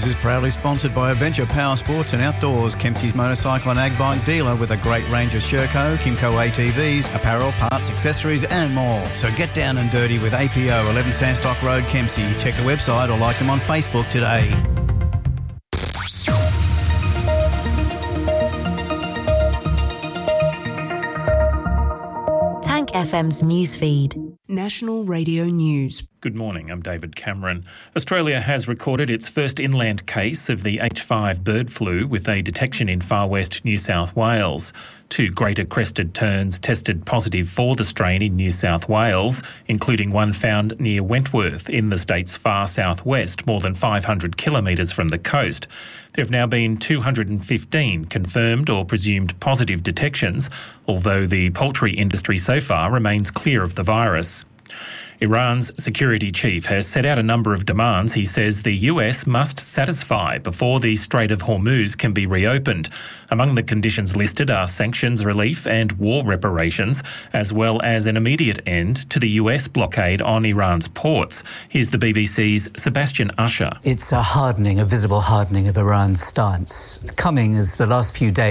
is proudly sponsored by Adventure Power Sports and Outdoors, Kempsey's motorcycle and ag bike dealer with a great range of Sherco, Kimco ATVs, apparel, parts, accessories and more. So get down and dirty with APO, 11 Sandstock Road, Kempsey. Check the website or like them on Facebook today. Tank FM's newsfeed. National Radio News. Good morning, I'm David Cameron. Australia has recorded its first inland case of the H5 bird flu with a detection in far west New South Wales. 2 greater crested terns tested positive for the strain in New South Wales, including one found near Wentworth in the state's far southwest, more than 500 kilometres from the coast. There have now been 215 confirmed or presumed positive detections, although the poultry industry so far remains clear of the virus. Iran's security chief has set out a number of demands he says the US must satisfy before the Strait of Hormuz can be reopened. Among the conditions listed are sanctions relief and war reparations, as well as an immediate end to the US blockade on Iran's ports. Here's the BBC's Sebastian Usher. It's a visible hardening of Iran's stance. It's coming as the last few days